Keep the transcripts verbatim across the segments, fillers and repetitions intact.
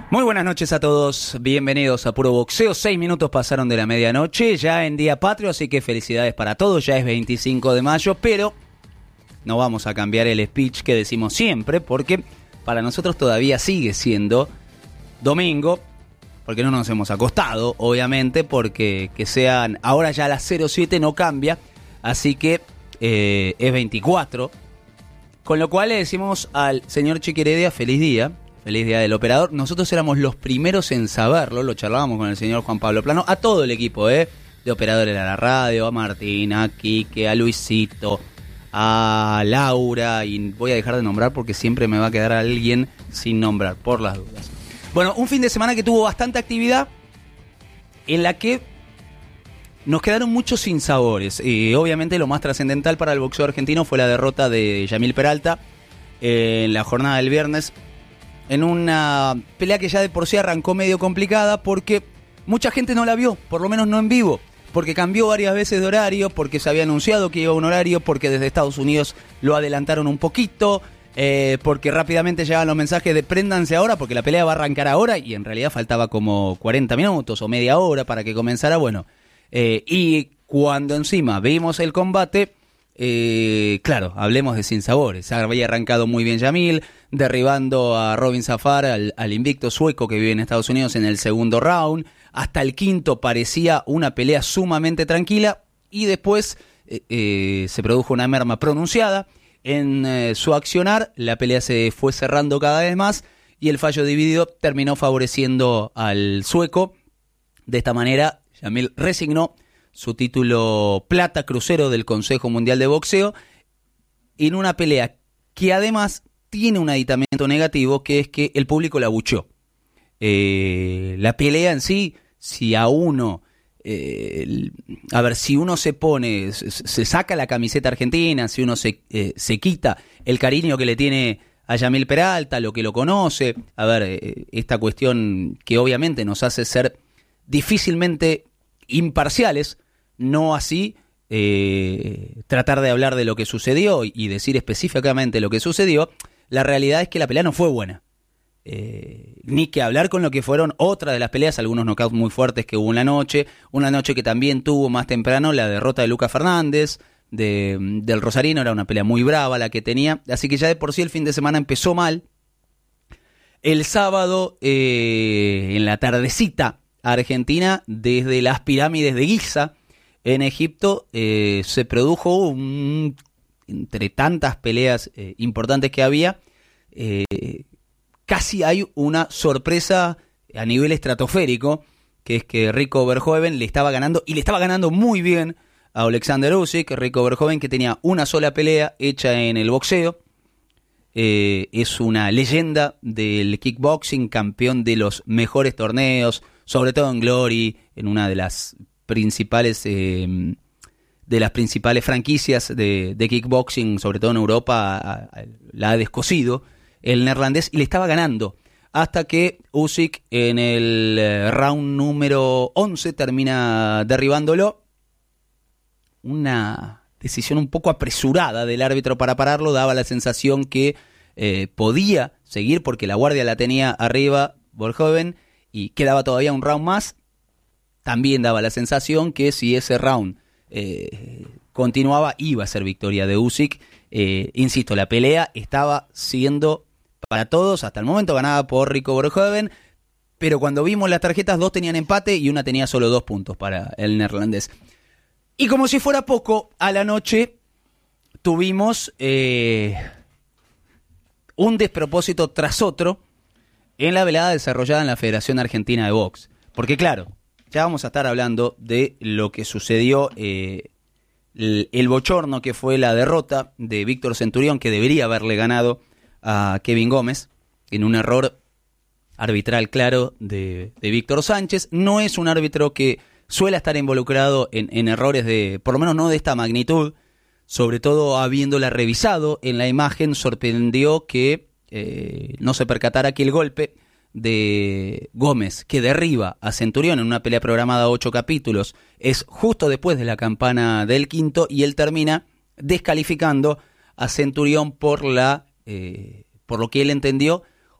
Muy buenas noches a todos, bienvenidos a Puro Boxeo. Seis minutos pasaron de la medianoche, ya en Día Patrio, así que felicidades para todos. Ya es veinticinco de mayo, pero no vamos a cambiar el speech que decimos siempre, porque para nosotros todavía sigue siendo domingo, porque no nos hemos acostado, obviamente, porque que sean ahora ya a las cero siete no cambia, así que eh, es veinticuatro, con lo cual le decimos al señor Chiqui Heredia feliz día. Feliz día del operador. Nosotros éramos los primeros en saberlo, lo charlábamos con el señor Juan Pablo Plano, a todo el equipo ¿eh? de operadores de la radio, a Martín, a Quique, a Luisito, a Laura, y voy a dejar de nombrar porque siempre me va a quedar alguien sin nombrar, por las dudas. Bueno, un fin de semana que tuvo bastante actividad, en la que nos quedaron muchos sinsabores. Y obviamente lo más trascendental para el boxeo argentino fue la derrota de Yamil Peralta eh, en la jornada del viernes, en una pelea que ya de por sí arrancó medio complicada porque mucha gente no la vio, por lo menos no en vivo, porque cambió varias veces de horario, porque se había anunciado que iba a un horario, porque desde Estados Unidos lo adelantaron un poquito, eh, porque rápidamente llegaban los mensajes de préndanse ahora porque la pelea va a arrancar ahora, y en realidad faltaba como cuarenta minutos o media hora para que comenzara. Bueno, eh, y cuando encima vimos el combate, eh, claro, hablemos de sinsabores. Había arrancado muy bien Yamil, derribando a Robin Zafar, al, al invicto sueco que vive en Estados Unidos, en el segundo round. Hasta el quinto parecía una pelea sumamente tranquila, y después eh, eh, se produjo una merma pronunciada en eh, su accionar. La pelea se fue cerrando cada vez más y el fallo dividido terminó favoreciendo al sueco. De esta manera, Yamil resignó su título plata crucero del Consejo Mundial de Boxeo en una pelea que además tiene un aditamento negativo, que es que el público la abucheó. Eh, la pelea en sí, si a uno, eh, a ver, si uno se pone, se, se saca la camiseta argentina, si uno se, eh, se quita el cariño que le tiene a Yamil Peralta, lo que lo conoce, a ver, eh, esta cuestión que obviamente nos hace ser difícilmente imparciales, no así eh, tratar de hablar de lo que sucedió y decir específicamente lo que sucedió. La realidad es que la pelea no fue buena. Eh, ni que hablar con lo que fueron otras de las peleas, algunos knockouts muy fuertes que hubo en la noche, una noche que también tuvo más temprano la derrota de Lucas Fernández, de, del Rosarino. Era una pelea muy brava la que tenía, así que ya de por sí el fin de semana empezó mal. El sábado, eh, en la tardecita, Argentina, desde las pirámides de Giza, en Egipto, eh, se produjo un, entre tantas peleas eh, importantes que había, eh, casi hay una sorpresa a nivel estratosférico, que es que Rico Verhoeven le estaba ganando, y le estaba ganando muy bien a Alexander Usyk. Rico Verhoeven, que tenía una sola pelea hecha en el boxeo, eh, es una leyenda del kickboxing, campeón de los mejores torneos, sobre todo en Glory, en una de las principales eh, de las principales franquicias de, de kickboxing, sobre todo en Europa, a, a, la ha descosido el neerlandés, y le estaba ganando, hasta que Usyk en el eh, round número once termina derribándolo. Una decisión un poco apresurada del árbitro para pararlo, daba la sensación que eh, podía seguir porque la guardia la tenía arriba Verhoeven y quedaba todavía un round más. También daba la sensación que si ese round eh, continuaba, iba a ser victoria de Usyk. Eh, insisto, la pelea estaba siendo para todos, hasta el momento ganada por Rico Verhoeven, pero cuando vimos las tarjetas, dos tenían empate y una tenía solo dos puntos para el neerlandés. Y como si fuera poco, a la noche tuvimos eh, un despropósito tras otro en la velada desarrollada en la Federación Argentina de Box. Porque claro, ya vamos a estar hablando de lo que sucedió, eh, el, el bochorno que fue la derrota de Víctor Centurión, que debería haberle ganado a Kevin Gómez en un error arbitral claro de, de Víctor Sánchez. No es un árbitro que suele estar involucrado en, en errores de, por lo menos no de esta magnitud, sobre todo habiéndola revisado en la imagen. Sorprendió que eh, no se percatara que el golpe de Gómez, que derriba a Centurión en una pelea programada a ocho capítulos, es justo después de la campana del quinto, y él termina descalificando a Centurión por la eh, por lo que él entendió,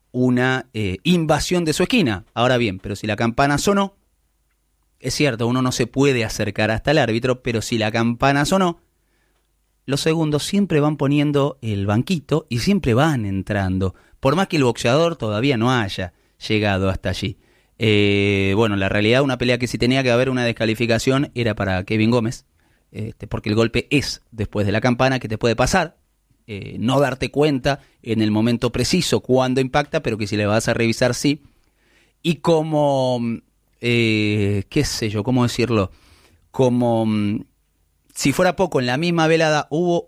una eh, invasión de su esquina. Ahora bien, pero si la campana sonó, es cierto, uno no se puede acercar hasta el árbitro, pero si la campana sonó, los segundos siempre van poniendo el banquito y siempre van entrando, por más que el boxeador todavía no haya llegado hasta allí. Eh, bueno, la realidad, una pelea que si tenía que haber una descalificación era para Kevin Gómez, este, porque el golpe es después de la campana, que te puede pasar, eh, no darte cuenta en el momento preciso cuando impacta, pero que si le vas a revisar, sí. Y como, eh, qué sé yo, cómo decirlo, como... si fuera poco, en la misma velada hubo